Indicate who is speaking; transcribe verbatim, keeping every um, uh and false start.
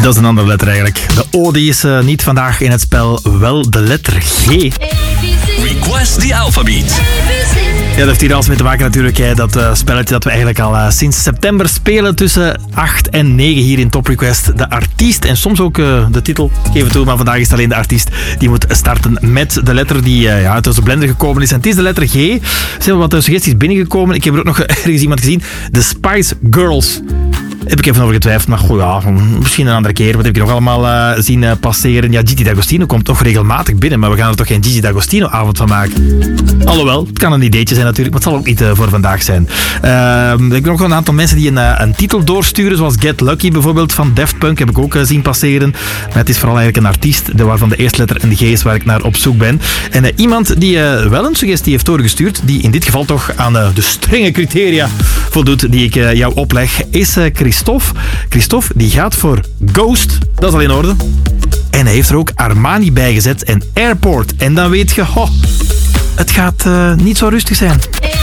Speaker 1: Dat is een andere letter eigenlijk. De O die is uh, niet vandaag in het spel, wel de letter G.
Speaker 2: Request the alphabet.
Speaker 1: Ja, dat heeft hier alles mee te maken natuurlijk. Hè. Dat uh, spelletje dat we eigenlijk al uh, sinds september spelen tussen acht en negen hier in Top Request. De artiest en soms ook uh, de titel, geef het toe, maar vandaag is het alleen de artiest. Die moet starten met de letter die uh, ja, uit onze blender gekomen is. En het is de letter G. Er zijn wat uh, suggesties binnengekomen. Ik heb er ook nog ergens iemand gezien. De Spice Girls. Heb ik even over getwijfeld, maar goed, ja, misschien een andere keer. Wat heb ik nog allemaal uh, zien uh, passeren? Ja, Gigi D'Agostino komt toch regelmatig binnen, maar we gaan er toch geen Gigi D'Agostino avond van maken. Alhoewel, het kan een ideetje zijn natuurlijk, maar het zal ook niet uh, voor vandaag zijn. Uh, ik heb nog een aantal mensen die een, uh, een titel doorsturen, zoals Get Lucky bijvoorbeeld van Daft Punk, heb ik ook uh, zien passeren. Maar het is vooral eigenlijk een artiest, de waarvan de eerste letter een G is waar ik naar op zoek ben. En uh, iemand die uh, wel een suggestie heeft doorgestuurd, die in dit geval toch aan uh, de strenge criteria voldoet die ik uh, jou opleg, is uh, Christophe. Christophe die gaat voor Ghost, dat is al in orde. En hij heeft er ook Armani bij gezet en Airport. En dan weet je, ho, het gaat uh, niet zo rustig zijn.